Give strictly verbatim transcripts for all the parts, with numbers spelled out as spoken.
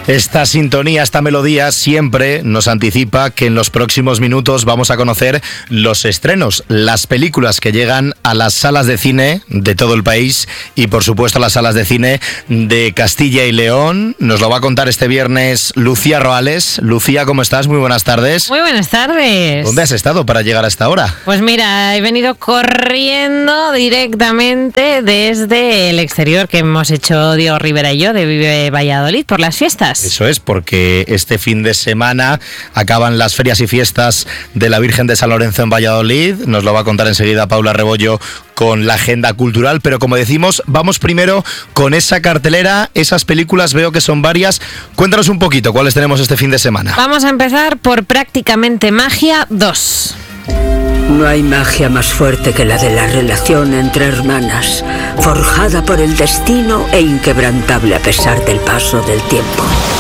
Esta sintonía, esta melodía siempre nos anticipa que en los próximos minutos vamos a conocer los estrenos, las películas que llegan a las salas de cine de todo el país y por supuesto a las salas de cine de Castilla y León. Nos lo va a contar este viernes Lucía Roales. Lucía, ¿cómo estás? Muy buenas tardes. Muy buenas tardes. ¿Dónde has estado para llegar a esta hora? Pues mira, he venido corriendo directamente desde el exterior que hemos hecho Diego Rivera y yo de Vive Valladolid por las fiestas. Eso es, porque este fin de semana acaban las ferias y fiestas de la Virgen de San Lorenzo en Valladolid. Nos lo va a contar enseguida Paula Rebollo con la agenda cultural, pero como decimos, vamos primero con esa cartelera, esas películas, veo que son varias. Cuéntanos un poquito cuáles tenemos este fin de semana. Vamos a empezar por Prácticamente Magia dos. No hay magia más fuerte que la de la relación entre hermanas, forjada por el destino e inquebrantable a pesar del paso del tiempo.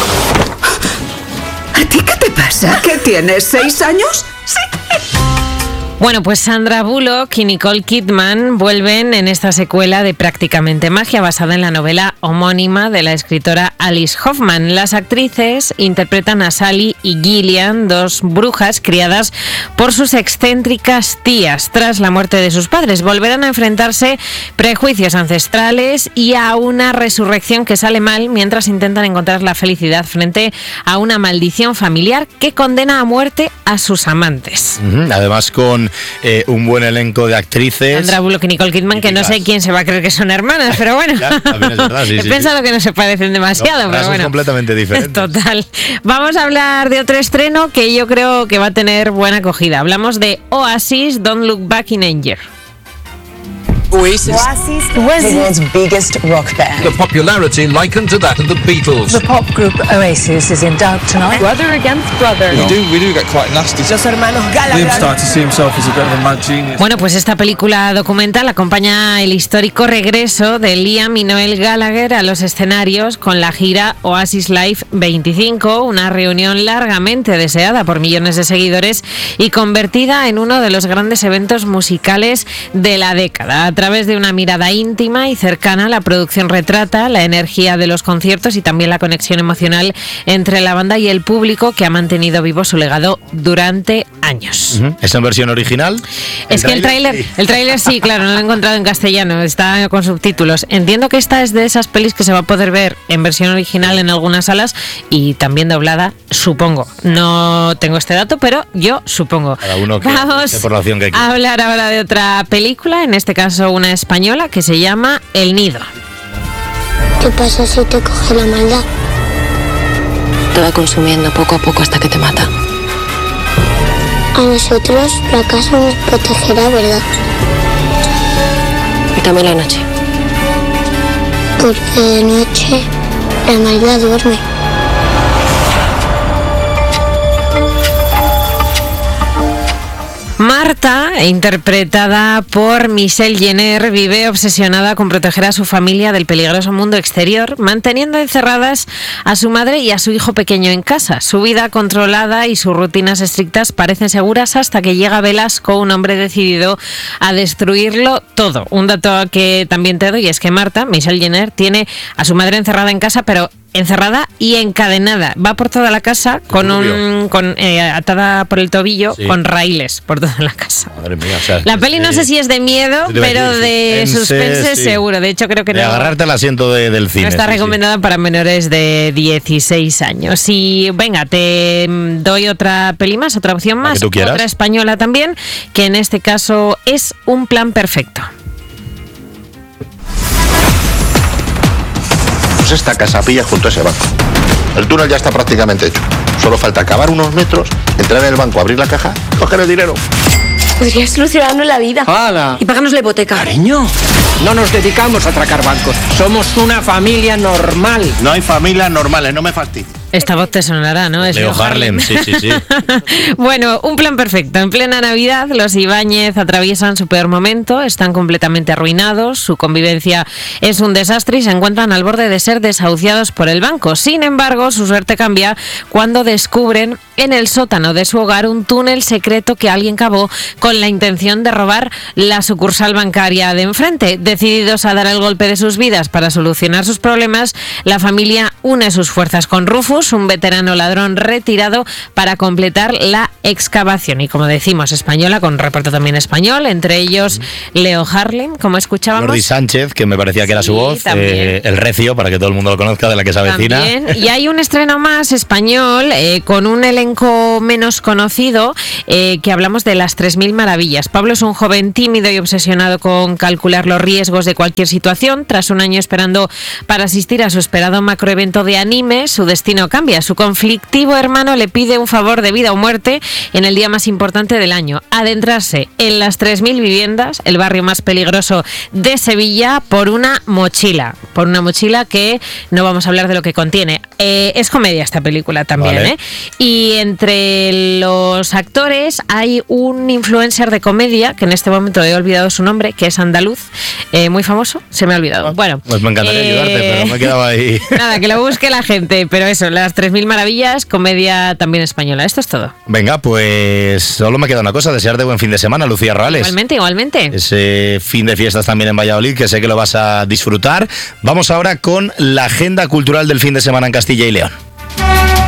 ¿A ti qué te pasa? ¿Qué tienes? ¿Seis años? Sí. Bueno, pues Sandra Bullock y Nicole Kidman vuelven en esta secuela de Prácticamente Magia, basada en la novela homónima de la escritora Alice Hoffman. Las actrices interpretan a Sally y Gillian, dos brujas criadas por sus excéntricas tías tras la muerte de sus padres. Volverán a enfrentarse prejuicios ancestrales y a una resurrección que sale mal mientras intentan encontrar la felicidad frente a una maldición familiar que condena a muerte a sus amantes. Uh-huh. Además con Eh, un buen elenco de actrices. Sandra Bullock y Nicole Kidman, que no sé quién se va a creer que son hermanas, pero bueno. Ya, también es verdad, sí, He sí, pensado sí. que no se parecen demasiado, no, pero son bueno. completamente diferentes. Total. Vamos a hablar de otro estreno que yo creo que va a tener buena acogida. Hablamos de Oasis, Don't Look Back in Anger. Oasis. Oasis was the world's biggest rock band. The popularity likened to that of the Beatles. The pop group Oasis is in doubt tonight. Brother against brother. We do, we do get quite nasty. Los hermanos Gallagher. Liam started to see himself as a bit of a mad genius. Bueno, pues esta película documental acompaña el histórico regreso de Liam y Noel Gallagher a los escenarios con la gira Oasis Live veinticinco, una reunión largamente deseada por millones de seguidores y convertida en uno de los grandes eventos musicales de la década. A través de una mirada íntima y cercana, la producción retrata la energía de los conciertos y también la conexión emocional entre la banda y el público que ha mantenido vivo su legado durante años. Uh-huh. ¿Es en versión original? Es que el tráiler, sí. el tráiler sí, claro, no lo he encontrado en castellano, está con subtítulos. Entiendo que esta es de esas pelis que se va a poder ver en versión original en algunas salas y también doblada, supongo. No tengo este dato, pero yo supongo. Cada uno que Vamos por la opción que a hablar ahora de otra película, en este caso una española que se llama El Nido. ¿Qué pasa si te coge la maldad? Te va consumiendo poco a poco hasta que te mata. A nosotros la casa nos protegerá, ¿verdad? Y también la noche. Porque de noche la maldad duerme. Marta, interpretada por Michelle Jenner, vive obsesionada con proteger a su familia del peligroso mundo exterior, manteniendo encerradas a su madre y a su hijo pequeño en casa. Su vida controlada y sus rutinas estrictas parecen seguras hasta que llega Velasco, un hombre decidido a destruirlo todo. Un dato que también te doy es que Marta, Michelle Jenner, tiene a su madre encerrada en casa, pero encerrada y encadenada. Va por toda la casa con un con eh, atada por el tobillo, sí, con raíles por toda la casa. Madre mía, o sea, la peli no sé si es de miedo, pero de suspense, suspense sí, seguro. De hecho, creo que de no, agarrarte al asiento de, del cine. No está sí, recomendada sí. para menores de dieciséis años. Y venga, te doy otra peli más, otra opción más, otra española también, que en este caso es Un plan perfecto. Esta casa pilla junto a ese banco. El túnel ya está prácticamente hecho. Solo falta cavar unos metros, entrar en el banco, abrir la caja, coger el dinero. Podría solucionarnos la vida. ¡Hala! Y pagarnos la hipoteca. Cariño, no nos dedicamos a atracar bancos. Somos una familia normal. No hay familias normales, no me fastidies. Esta voz te sonará, ¿no? Es Leo Harlem, sí, sí, sí. Bueno, Un plan perfecto. En plena Navidad, los Ibáñez atraviesan su peor momento, están completamente arruinados, su convivencia es un desastre y se encuentran al borde de ser desahuciados por el banco. Sin embargo, su suerte cambia cuando descubren en el sótano de su hogar un túnel secreto que alguien cavó con la intención de robar la sucursal bancaria de enfrente. Decididos a dar el golpe de sus vidas para solucionar sus problemas, la familia une sus fuerzas con Rufus Rufus, un veterano ladrón retirado, para completar la excavación. Y como decimos, española, con reparto también español, entre ellos Leo Harlem, como escuchábamos. Jordi Sánchez, que me parecía que era Sí, su voz, eh, el Recio, para que todo el mundo lo conozca, de la que se avecina. También. Y hay un estreno más español, eh, con un elenco menos conocido, eh, que hablamos de Las tres mil maravillas. Pablo es un joven tímido y obsesionado con calcular los riesgos de cualquier situación. Tras un año esperando para asistir a su esperado macroevento de anime, su destino cambia. Su conflictivo hermano le pide un favor de vida o muerte en el día más importante del año: adentrarse en las tres mil viviendas, el barrio más peligroso de Sevilla, por una mochila. Por una mochila que no vamos a hablar de lo que contiene. Eh, es comedia esta película también, Vale. ¿eh? Y entre los actores hay un influencer de comedia, que en este momento he olvidado su nombre, que es andaluz, eh, muy famoso, se me ha olvidado. Bueno, Pues me encantaría eh, ayudarte, pero me he quedado ahí. Nada, que lo busque la gente, pero eso, Las tres mil maravillas, comedia también española. Esto es todo. Venga, pues solo me queda una cosa, desearte buen fin de semana, Lucía Rales. Igualmente, igualmente. Ese fin de fiestas también en Valladolid, que sé que lo vas a disfrutar. Vamos ahora con la agenda cultural del fin de semana en Castilla y León.